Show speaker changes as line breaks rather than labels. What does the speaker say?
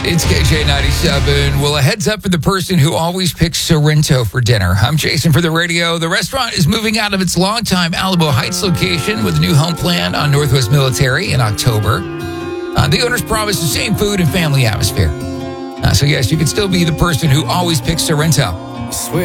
It's KJ97. Well, a heads up for the person who always picks Sorrento for dinner. I'm Jason for the radio. The restaurant is moving out of its longtime Alamo Heights location with a new home plan on Northwest Military in October. The owners promise the same food and family atmosphere. So, yes, you can still be the person who always picks Sorrento.